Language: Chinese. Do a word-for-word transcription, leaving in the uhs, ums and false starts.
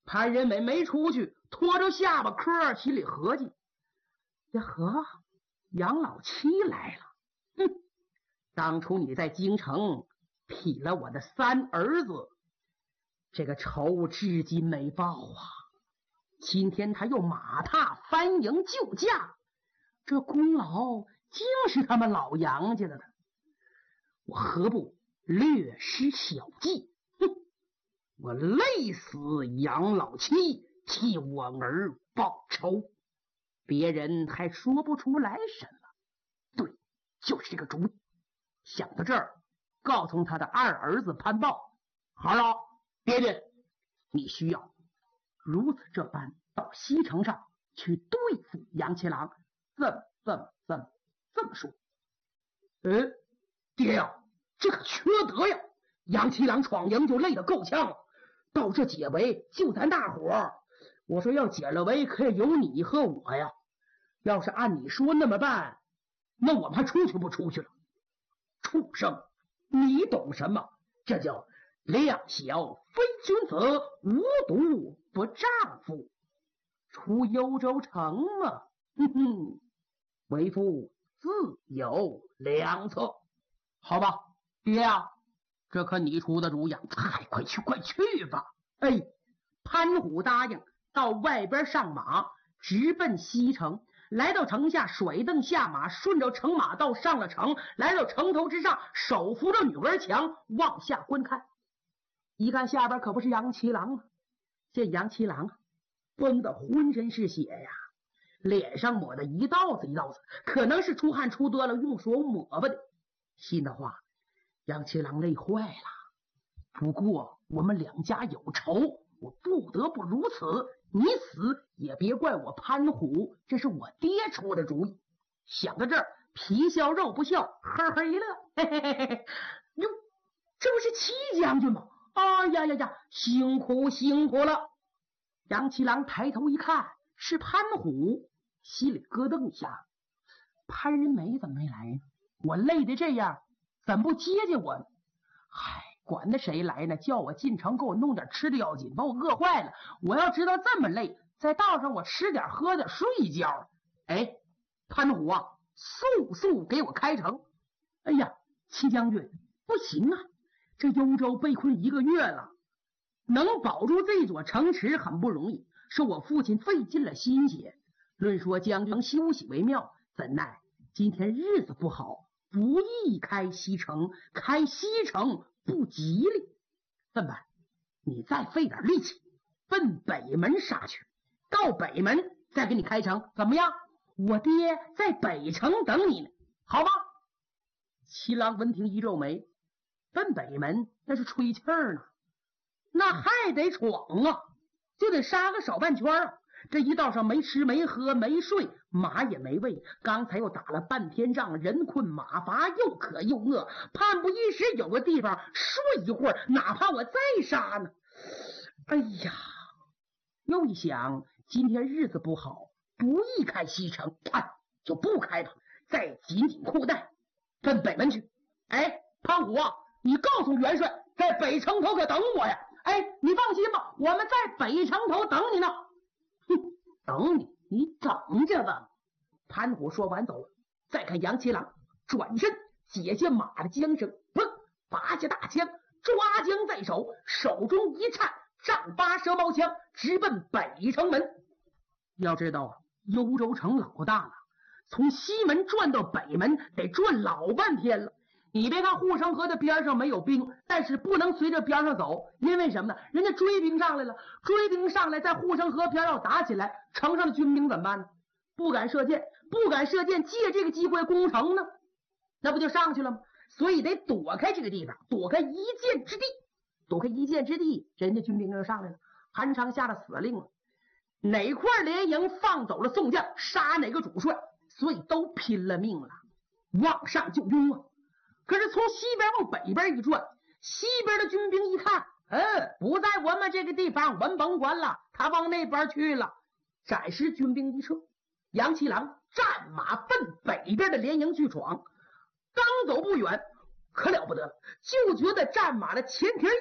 潘仁美没出去，拖着下巴颏，心里合计：呀呵，杨老七来了！哼，当初你在京城劈了我的三儿子，这个仇至今没报啊！今天他又马踏翻营救驾，这功劳竟是他们老杨家的了。我何不略施小计？哼，我累死杨老七，替我儿报仇。别人还说不出来什么。对，就是这个主意。想到这儿，告诉他的二儿子潘豹：好了，爹爹，你需要如此这般到西城上去对付杨七郎。这么这么这么这么说。呃，爹呀，这可缺德呀！杨七郎闯营就累得够呛了，到这解围就咱大伙儿。我说要解了围，可以有你和我呀。要是按你说那么办，那我们还出去不出去了？畜生，你懂什么？这叫量小非君子，无毒不丈夫。出幽州城嘛，哼哼，为父自有良策。好吧，爹啊，这可你出的主意。嗨，快去快去吧！哎，潘虎答应到外边上马，直奔西城。来到城下，甩蹬下马，顺着城马道上了城，来到城头之上，手扶着女儿墙往下观看。一看下边可不是杨七郎吗？见杨七郎啊，崩得浑身是血呀，脸上抹的一道子一道子，可能是出汗出多了，用手抹吧的。心的话，杨七郎累坏了。不过我们两家有仇，我不得不如此。你死也别怪我潘虎，这是我爹出的主意。想到这儿，皮笑肉不笑，呵呵一乐，嘿嘿嘿嘿。哟，这不是戚将军吗？哎呀呀呀，辛苦辛苦了！杨七郎抬头一看，是潘虎，心里咯噔一下。潘仁美怎么没来呢？我累得这样，怎不接接我呢？嗨，管他谁来呢？叫我进城给我弄点吃的要紧，把我饿坏了。我要知道这么累，在道上我吃点喝点睡一觉。哎，潘虎啊，速速给我开城！哎呀，戚将军，不行啊，这幽州被困一个月了，能保住这座城池很不容易，是我父亲费尽了心血。论说将军休息为妙，怎奈今天日子不好，不宜开西城，开西城不吉利。怎么办？你再费点力气，奔北门杀去，到北门再给你开城，怎么样？我爹在北城等你呢，好吗？七郎闻听一皱眉，奔北门那是吹气儿呢，那还得闯啊，就得杀个少半圈啊。这一道上没吃没喝没睡，马也没喂，刚才又打了半天仗，人困马乏，又渴又饿，盼不一时有个地方睡一会儿，哪怕我再杀呢。哎呀，又一想，今天日子不好，不宜开西城，哎，就不开吧，再紧紧裤带奔北门去。哎，潘虎啊，你告诉元帅，在北城头可等我呀！哎，你放心吧，我们在北城头等你呢。哼，等你，你等着吧。潘虎说完走了。再看杨七郎转身解下马的缰绳，砰，拔下大枪，抓缰在手，手中一颤，丈八蛇矛枪，直奔北城门。要知道啊，幽州城老大了，从西门转到北门得转老半天了。你别看护城河的边上没有兵，但是不能随着边上走，因为什么呢？人家追兵上来了，追兵上来在护城河边要打起来，城上的军兵怎么办呢？不敢射箭，不敢射箭，借这个机会攻城呢，那不就上去了吗？所以得躲开这个地方，躲开一箭之地，躲开一箭之地，人家军兵就上来了。韩昌下了死令了，哪块连营放走了宋将，杀哪个主帅，所以都拼了命了，往上就拥啊。可是从西边往北边一转，西边的军兵一看，嗯，不在我们这个地方，我们甭管了，他往那边去了。暂时军兵一撤，杨七郎战马奔北边的连营去闯。刚走不远，可了不得了，就觉得战马的前蹄